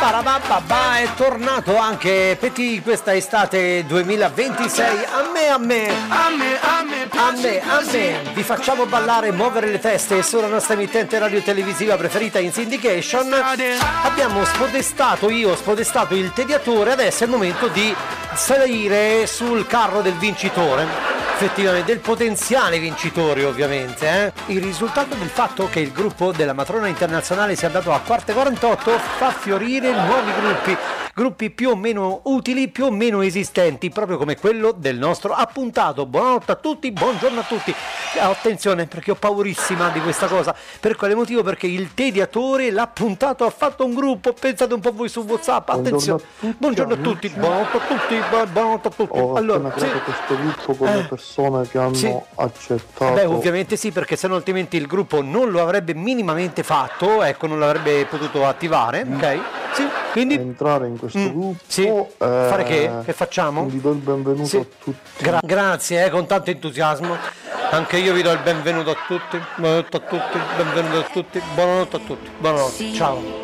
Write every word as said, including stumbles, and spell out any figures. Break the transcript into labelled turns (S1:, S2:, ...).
S1: Parabababa, è tornato anche Petit questa estate duemilaventisei. A me, a me,
S2: A me, a me,
S1: a me, a me. Vi facciamo ballare e muovere le teste sulla nostra emittente radio-televisiva preferita in syndication. Abbiamo spodestato, io ho spodestato il tediatore, adesso è il momento di salire sul carro del vincitore. Effettivamente, del potenziale vincitore ovviamente. Eh? Il risultato del fatto che il gruppo della Matrona Internazionale sia andato a quarta quarantotto fa fiorire nuovi gruppi, gruppi più o meno utili, più o meno esistenti, proprio come quello del nostro appuntato. Buonanotte a tutti, buongiorno a tutti. Attenzione, perché ho paurissima di questa cosa. Per quale motivo? Perché il tediatore, l'appuntato, ha fatto un gruppo. Pensate un po' voi su WhatsApp. Attenzione, buongiorno a tutti, buonanotte a tutti, buonanotte a tutti.
S3: Ho
S1: Allora,
S3: appena creato
S1: sì.
S3: questo gruppo con le
S1: Eh.
S3: persone che hanno
S1: Sì.
S3: accettato.
S1: Beh, ovviamente sì, perché sennò altrimenti il gruppo non lo avrebbe minimamente fatto, ecco, non l'avrebbe potuto attivare, ok? Sì, quindi
S3: entrare in questo
S1: Mm,
S3: gruppo.
S1: sì.
S3: eh,
S1: Fare che? Che facciamo?
S3: Vi do il benvenuto
S1: Sì.
S3: a tutti.
S1: Gra- grazie, eh, con tanto entusiasmo. Anche io vi do il benvenuto a tutti. Buonanotte a tutti, benvenuto a tutti, buonanotte a tutti. Buonanotte, ciao.